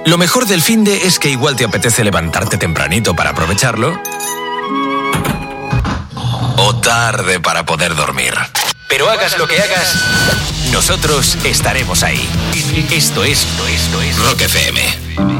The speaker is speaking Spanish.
Lo mejor del finde es que igual te apetece levantarte tempranito para aprovecharlo, o tarde para poder dormir. Pero hagas lo que hagas, nosotros estaremos ahí. Esto es Rock FM.